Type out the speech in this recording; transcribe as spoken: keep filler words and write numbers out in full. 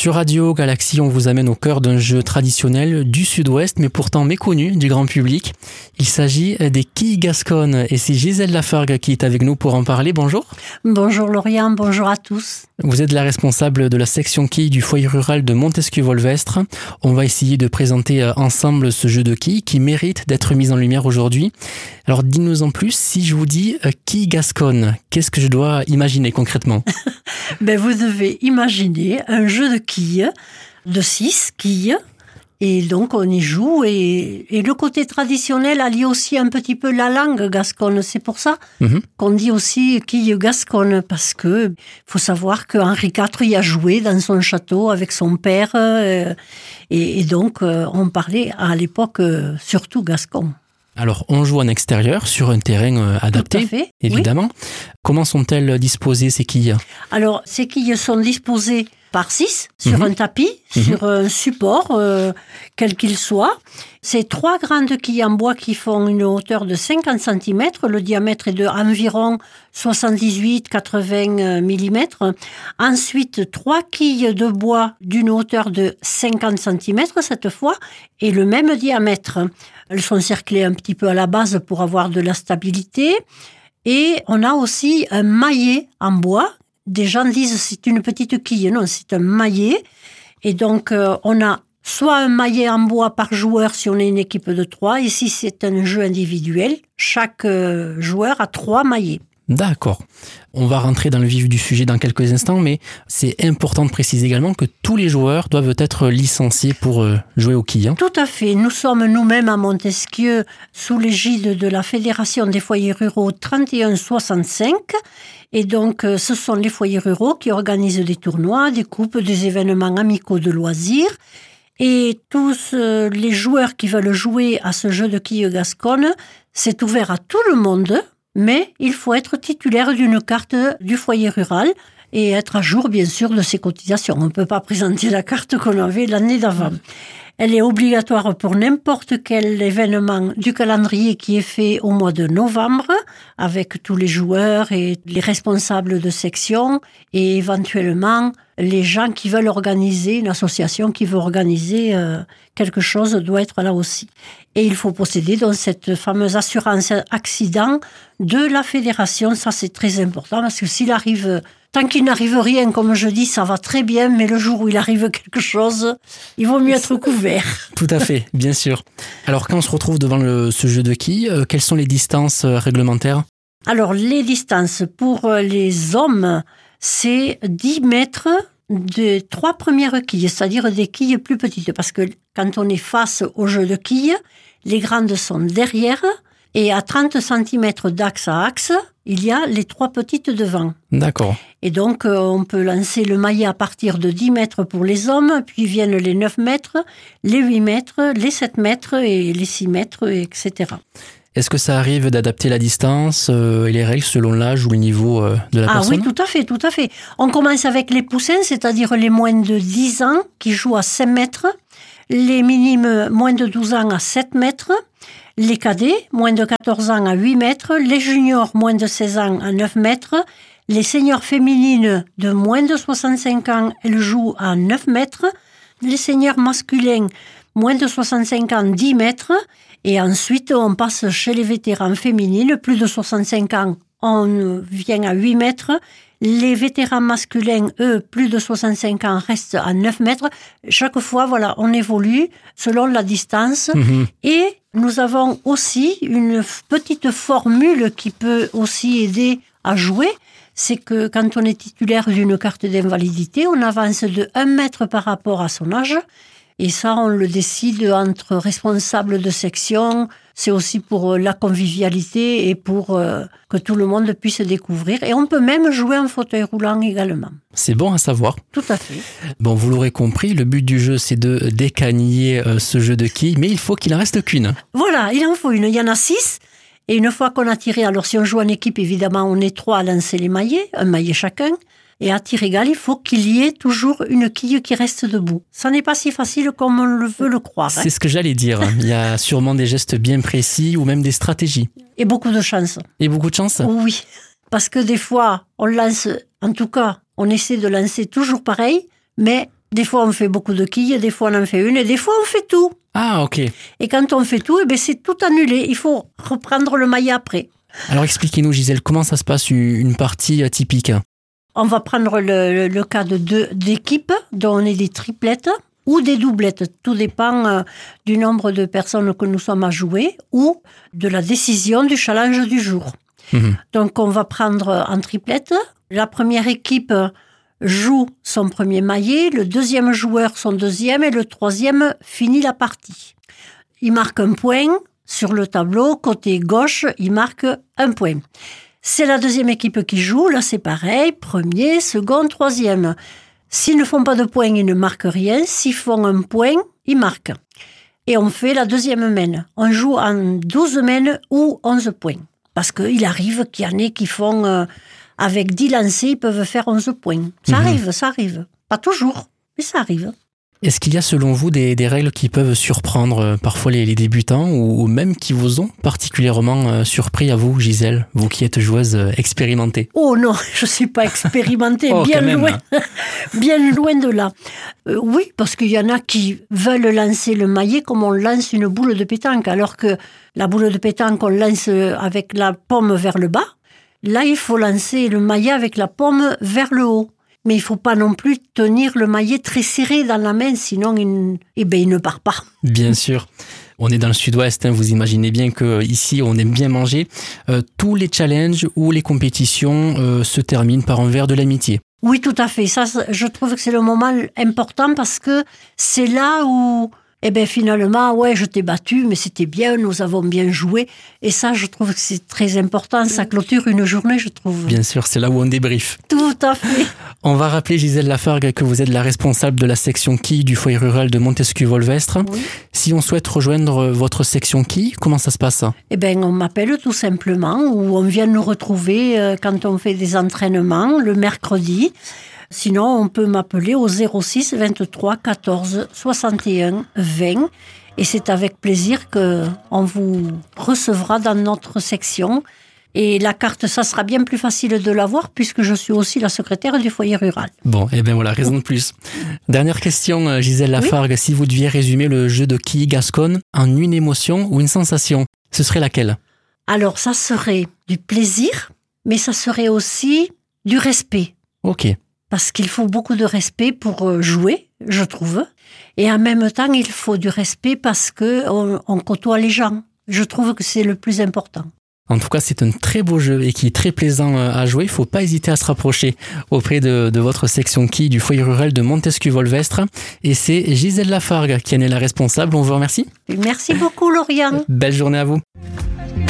Sur Radio Galaxie, on vous amène au cœur d'un jeu traditionnel du sud-ouest, mais pourtant méconnu du grand public. Il s'agit des quilles gasconnes et c'est Gisèle Lafargue qui est avec nous pour en parler. Bonjour. Bonjour Lauriane, bonjour à tous. Vous êtes la responsable de la section quilles du foyer rural de Montesquieu-Volvestre. On va essayer de présenter ensemble ce jeu de quilles qui mérite d'être mis en lumière aujourd'hui. Alors dis-nous en plus, si je vous dis euh, quilles gasconnes, qu'est-ce que je dois imaginer concrètement? Ben, vous devez imaginer un jeu de quilles, de six quilles, et donc on y joue, et, et le côté traditionnel allie aussi un petit peu la langue gasconne, c'est pour ça mmh. qu'on dit aussi quilles gasconnes, parce que faut savoir que Henri quatre y a joué dans son château avec son père, euh, et, et donc euh, on parlait à l'époque euh, surtout gascon. Alors, on joue en extérieur, sur un terrain euh, adapté, Tout à fait, évidemment. Oui. Comment sont-elles disposées, ces quilles? Alors, ces quilles sont disposées par six, sur mmh. un tapis, mmh. sur un support, euh, quel qu'il soit. C'est trois grandes quilles en bois qui font une hauteur de cinquante centimètres. Le diamètre est de environ soixante-dix-huit à quatre-vingts millimètres. Ensuite, trois quilles de bois d'une hauteur de cinquante centimètres cette fois, et le même diamètre. Elles sont cerclées un petit peu à la base pour avoir de la stabilité. Et on a aussi un maillet en bois. Des gens disent c'est une petite quille. Non, c'est un maillet. Et donc, euh, on a soit un maillet en bois par joueur si on est une équipe de trois. Et si c'est un jeu individuel, chaque euh, joueur a trois maillets. D'accord. On va rentrer dans le vif du sujet dans quelques instants, mais c'est important de préciser également que tous les joueurs doivent être licenciés pour jouer aux quilles. Hein. Tout à fait. Nous sommes nous-mêmes à Montesquieu sous l'égide de la Fédération des foyers ruraux trente et un soixante-cinq. Et donc, ce sont les foyers ruraux qui organisent des tournois, des coupes, des événements amicaux de loisirs. Et tous les joueurs qui veulent jouer à ce jeu de quilles gasconnes, c'est ouvert à tout le monde. Mais il faut être titulaire d'une carte du foyer rural et être à jour, bien sûr, de ses cotisations. On ne peut pas présenter la carte qu'on avait l'année d'avant. Elle est obligatoire pour n'importe quel événement du calendrier qui est fait au mois de novembre, avec tous les joueurs et les responsables de section, et éventuellement les gens qui veulent organiser, une association qui veut organiser euh, quelque chose doit être là aussi. Et il faut posséder donc cette fameuse assurance accident de la fédération. Ça, c'est très important parce que s'il arrive, tant qu'il n'arrive rien, comme je dis, ça va très bien, mais le jour où il arrive quelque chose, il vaut mieux être couvert. Tout à fait, bien sûr. Alors, quand on se retrouve devant le, ce jeu de quilles, euh, quelles sont les distances euh, réglementaires? Alors, les distances pour les hommes, c'est dix mètres des trois premières quilles, c'est-à-dire des quilles plus petites. Parce que quand on est face au jeu de quilles, les grandes sont derrière et à trente centimètres d'axe à axe, il y a les trois petites devant. D'accord. Et donc, on peut lancer le maillet à partir de dix mètres pour les hommes, puis viennent les neuf mètres, les huit mètres, les sept mètres et les six mètres, et cetera. Est-ce que ça arrive d'adapter la distance euh, et les règles selon l'âge ou le niveau euh, de la ah personne? Ah oui, tout à fait, tout à fait. On commence avec les poussins, c'est-à-dire les moins de dix ans qui jouent à cinq mètres, les minimes moins de douze ans à sept mètres, les cadets moins de quatorze ans à huit mètres, les juniors moins de seize ans à neuf mètres, les seniors féminines de moins de soixante-cinq ans, elles jouent à neuf mètres, les seniors masculins moins de soixante-cinq ans, dix mètres, et ensuite on passe chez les vétérans féminines, plus de soixante-cinq ans, on vient à huit mètres, les vétérans masculins, eux, plus de soixante-cinq ans, restent à neuf mètres. Chaque fois, voilà, on évolue selon la distance. Mmh. Et nous avons aussi une petite formule qui peut aussi aider à jouer. C'est que quand on est titulaire d'une carte d'invalidité, on avance de un mètre par rapport à son âge. Et ça, on le décide entre responsables de section. C'est aussi pour la convivialité et pour euh, que tout le monde puisse découvrir. Et on peut même jouer en fauteuil roulant également. C'est bon à savoir. Tout à fait. Bon, vous l'aurez compris, le but du jeu, c'est de décaniller euh, ce jeu de quilles, mais il faut qu'il en reste qu'une. Voilà, il en faut une. Il y en a six. Et une fois qu'on a tiré, alors si on joue en équipe, évidemment, on est trois à lancer les maillets, un maillet chacun. Et à tir égal, il faut qu'il y ait toujours une quille qui reste debout. Ça n'est pas si facile comme on le veut le croire. C'est hein. ce que j'allais dire. Il y a sûrement des gestes bien précis ou même des stratégies. Et beaucoup de chance. Et beaucoup de chance ? Oui. Parce que des fois, on lance, en tout cas, on essaie de lancer toujours pareil, mais Des fois, on fait beaucoup de quilles, des fois, on en fait une, et des fois, on fait tout. Ah, ok. Et quand on fait tout, eh bien, c'est tout annulé. Il faut reprendre le maillet après. Alors expliquez-nous, Gisèle, comment ça se passe une partie typique? On va prendre le, le, le cas de deux d'équipes, dont on est des triplettes ou des doublettes. Tout dépend euh, du nombre de personnes que nous sommes à jouer ou de la décision du challenge du jour. Mmh. Donc, on va prendre en triplette. La première équipe joue son premier maillet, le deuxième joueur son deuxième et le troisième finit la partie. Il marque un point sur le tableau, côté gauche, il marque un point. C'est la deuxième équipe qui joue, là c'est pareil, premier, second, troisième. S'ils ne font pas de points, ils ne marquent rien. S'ils font un point, ils marquent. Et on fait la deuxième main. On joue en douze mains ou onze points. Parce qu'il arrive qu'il y en ait qui font... Euh, avec dix lancers, ils peuvent faire onze points. Ça mmh. arrive, ça arrive. Pas toujours, mais ça arrive. Est-ce qu'il y a selon vous des, des règles qui peuvent surprendre euh, parfois les, les débutants ou, ou même qui vous ont particulièrement euh, surpris à vous, Gisèle, vous qui êtes joueuse euh, expérimentée? Oh non, je ne suis pas expérimentée, oh, bien, loin, bien loin de là. Euh, oui, parce qu'il y en a qui veulent lancer le maillet comme on lance une boule de pétanque, alors que la boule de pétanque, on lance avec la paume vers le bas. Là, il faut lancer le maillet avec la paume vers le haut. Mais il ne faut pas non plus tenir le maillet très serré dans la main, sinon il, eh ben, il ne part pas. Bien sûr. On est dans le sud-ouest, hein, vous imaginez bien qu'ici, on aime bien manger. Euh, tous les challenges ou les compétitions euh, se terminent par un verre de l'amitié. Oui, tout à fait. Ça, je trouve que c'est le moment important parce que c'est là où... Eh bien, finalement, ouais, je t'ai battu, mais c'était bien, nous avons bien joué. Et ça, je trouve que c'est très important. Ça clôture une journée, je trouve. Bien sûr, c'est là où on débriefe. Tout à fait. On va rappeler, Gisèle Lafargue, que vous êtes la responsable de la section quilles du foyer rural de Montesquieu-Volvestre. Oui. Si on souhaite rejoindre votre section quilles, comment ça se passe? Eh bien, on m'appelle tout simplement, ou on vient nous retrouver quand on fait des entraînements le mercredi. Sinon, on peut m'appeler au zéro six vingt-trois quatorze soixante et un vingt et c'est avec plaisir qu'on vous recevra dans notre section. Et la carte, ça sera bien plus facile de l'avoir puisque je suis aussi la secrétaire du foyer rural. Bon, et eh bien voilà, raison de plus. Dernière question, Gisèle Lafargue, oui. Si vous deviez résumer le jeu de quilles gasconne en une émotion ou une sensation, ce serait laquelle? Alors, ça serait du plaisir, mais ça serait aussi du respect. Ok. Parce qu'il faut beaucoup de respect pour jouer, je trouve. Et en même temps, il faut du respect parce qu'on on côtoie les gens. Je trouve que c'est le plus important. En tout cas, c'est un très beau jeu et qui est très plaisant à jouer. Il ne faut pas hésiter à se rapprocher auprès de, de votre section quilles du foyer rural de Montesquieu-Volvestre. Et c'est Gisèle Lafargue qui en est la responsable. On vous remercie. Merci beaucoup, Lauriane. Belle journée à vous.